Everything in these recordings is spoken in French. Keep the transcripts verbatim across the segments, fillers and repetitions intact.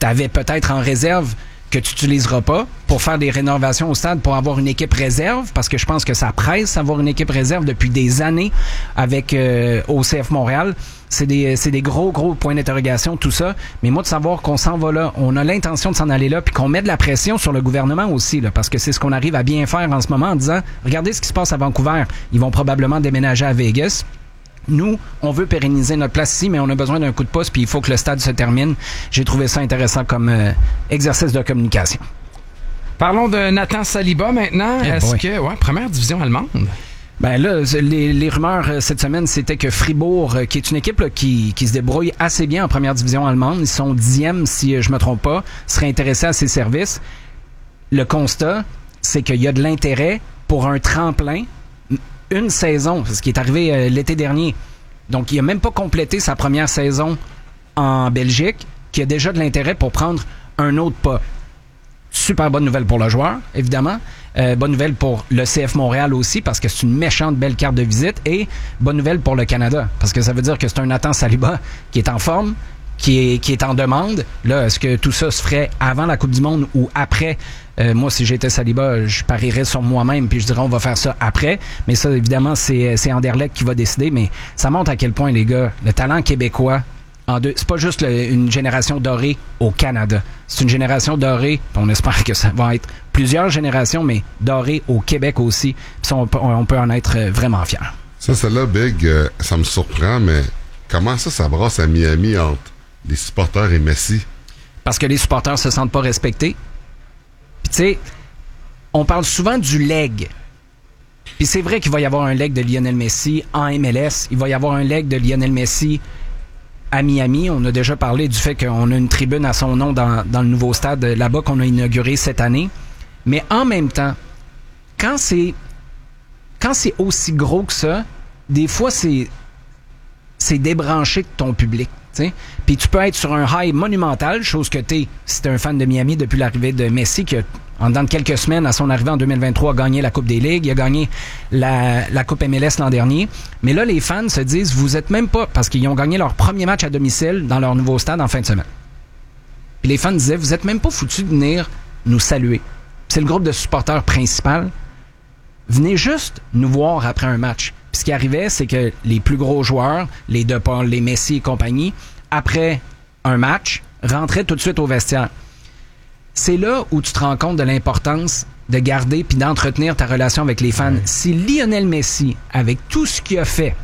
tu avais peut-être en réserve que tu n'utiliseras pas pour faire des rénovations au stade pour avoir une équipe réserve, parce que je pense que ça presse d'avoir une équipe réserve depuis des années avec euh, au C F Montréal. C'est des, c'est des gros, gros points d'interrogation, tout ça. Mais moi, de savoir qu'on s'en va là, on a l'intention de s'en aller là, puis qu'on met de la pression sur le gouvernement aussi, là, parce que c'est ce qu'on arrive à bien faire en ce moment en disant, regardez ce qui se passe à Vancouver. Ils vont probablement déménager à Vegas. Nous, on veut pérenniser notre place ici, mais on a besoin d'un coup de pouce, puis il faut que le stade se termine. J'ai trouvé ça intéressant comme euh, exercice de communication. Parlons de Nathan Saliba maintenant. Eh Est-ce boy. que, ouais, première division allemande? Ben là, les, les rumeurs euh, cette semaine, c'était que Fribourg, euh, qui est une équipe là, qui, qui se débrouille assez bien en première division allemande, ils sont dixièmes, si euh, je me trompe pas, serait intéressé à ses services. Le constat, c'est qu'il y a de l'intérêt pour un tremplin, une saison, ce qui est arrivé euh, l'été dernier. Donc, il n'a même pas complété sa première saison en Belgique, qui a déjà de l'intérêt pour prendre un autre pas. Super bonne nouvelle pour le joueur, évidemment. Euh, bonne nouvelle pour le C F Montréal aussi, parce que c'est une méchante belle carte de visite. Et bonne nouvelle pour le Canada, parce que ça veut dire que c'est un Nathan Saliba qui est en forme, qui est, qui est en demande. Là, est-ce que tout ça se ferait avant la Coupe du Monde ou après? Euh, moi, si j'étais Saliba, je parierais sur moi-même puis je dirais on va faire ça après. Mais ça, évidemment, c'est, c'est Anderlecht qui va décider. Mais ça montre à quel point, les gars, le talent québécois, en deux, c'est pas juste le, une génération dorée au Canada. C'est une génération dorée, on espère que ça va être plusieurs générations, mais dorée au Québec aussi. Puis ça, on, on peut en être vraiment fiers. Ça, celle-là, Big, euh, ça me surprend, mais comment ça, ça brasse à Miami entre les supporters et Messi? Parce que les supporters se sentent pas respectés. Puis tu sais, on parle souvent du leg. Puis c'est vrai qu'il va y avoir un leg de Lionel Messi en M L S. Il va y avoir un leg de Lionel Messi à Miami. On a déjà parlé du fait qu'on a une tribune à son nom dans, dans le nouveau stade là-bas qu'on a inauguré cette année. Mais en même temps, quand c'est quand c'est aussi gros que ça, des fois c'est c'est débranché de ton public. T'sais. Puis tu peux être sur un high monumental, chose que t'es si t'es un fan de Miami depuis l'arrivée de Messi, qui a, en dans quelques semaines, à son arrivée en deux mille vingt-trois, a gagné la Coupe des Ligues, il a gagné la, la Coupe M L S l'an dernier. Mais là, les fans se disent, vous êtes même pas, parce qu'ils ont gagné leur premier match à domicile dans leur nouveau stade en fin de semaine. Puis les fans disaient, vous êtes même pas foutus de venir nous saluer. C'est le groupe de supporters principal. Venez juste nous voir après un match. Puis ce qui arrivait, c'est que les plus gros joueurs, les De Paul, les Messi et compagnie, après un match, rentraient tout de suite au vestiaire. C'est là où tu te rends compte de l'importance de garder puis d'entretenir ta relation avec les fans. Si Lionel Messi, avec tout ce qu'il a fait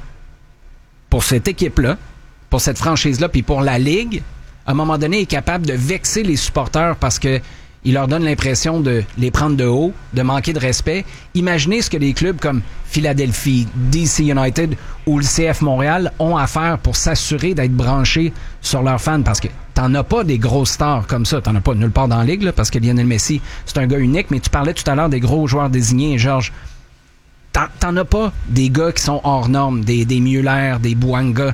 pour cette équipe-là, pour cette franchise-là, puis pour la Ligue, à un moment donné, est capable de vexer les supporters parce que il leur donne l'impression de les prendre de haut, de manquer de respect. Imaginez ce que des clubs comme Philadelphie, D C United ou le C F Montréal ont à faire pour s'assurer d'être branchés sur leurs fans, parce que t'en as pas des grosses stars comme ça. T'en as pas nulle part dans la Ligue, là, parce que Lionel Messi, c'est un gars unique, mais tu parlais tout à l'heure des gros joueurs désignés, Georges. T'en, t'en as pas des gars qui sont hors normes, des, des Mueller, des Bouanga.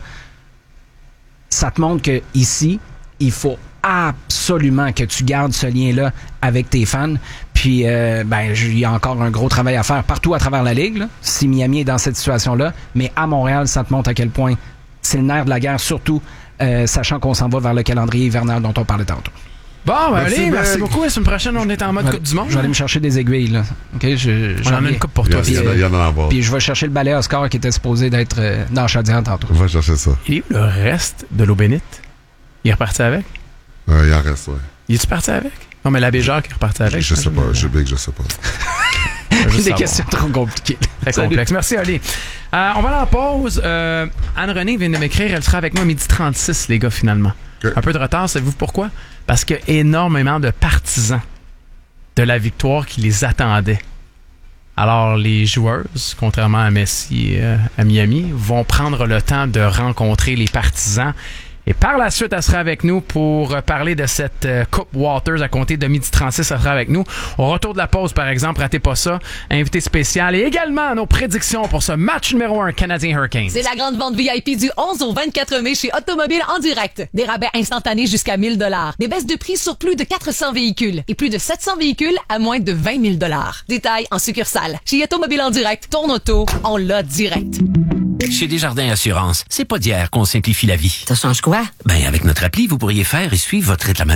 Ça te montre que ici, il faut absolument que tu gardes ce lien-là avec tes fans. Puis, euh, ben, il y a encore un gros travail à faire partout à travers la Ligue, là, si Miami est dans cette situation-là. Mais à Montréal, ça te montre à quel point c'est le nerf de la guerre, surtout euh, sachant qu'on s'en va vers le calendrier hivernal dont on parlait tantôt. Bon, ben Merci, allez, merci Big. beaucoup. La semaine prochaine, on est en mode Je- Coupe du Monde. Je vais aller me chercher des aiguilles, là. OK? Je, On j'en en a viens. une coupe pour Il y toi. en a- il y en a- il y en a à voir. Puis je vais chercher le balai Oscar qui était supposé d'être euh, dans Chaudière tantôt. Va chercher ça. Et le reste de l'eau bénite? Il est reparti avec? Euh, il en reste, ouais. Il est-tu parti avec? Non, mais l'abbé Jacques est reparti avec. Je sais pas, je Big, je sais pas. Juste Des savoir. questions trop compliquées. Très Salut. complexe. Merci, Ali. Euh, on va aller en pause. Euh, Anne-Renée vient de m'écrire. Elle sera avec moi à midi trente-six, les gars, finalement. Okay. Un peu de retard, savez-vous pourquoi? Parce qu'il y a énormément de partisans de la victoire qui les attendaient. Alors, les joueuses, contrairement à Messi et euh, à Miami, vont prendre le temps de rencontrer les partisans. Et par la suite, elle sera avec nous pour parler de cette euh, Coupe Waters à compter de midi trente-six. Elle sera avec nous. Au retour de la pause, par exemple, ratez pas ça. Invité spécial et également nos prédictions pour ce match numéro un Canadien Hurricanes. C'est la grande vente V I P du onze au vingt-quatre mai chez Automobile en direct. Des rabais instantanés jusqu'à mille dollars. Des baisses de prix sur plus de quatre cents véhicules et plus de sept cents véhicules à moins de vingt mille dollars. Détails en succursale. Chez Automobile en direct, ton auto, on l'a direct. Chez Desjardins Assurance, c'est pas d'hier qu'on simplifie la vie. Ça change quoi? Ben, avec notre appli, vous pourriez faire et suivre votre réclamation